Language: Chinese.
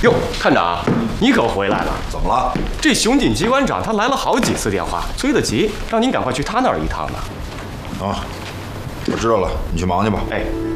哟，探长，你可回来了？ 怎么了？ 这熊锦机关长他来了好几次电话，催得急，让您赶快去他那儿一趟呢。 啊，我知道了，你去忙去吧。 哎。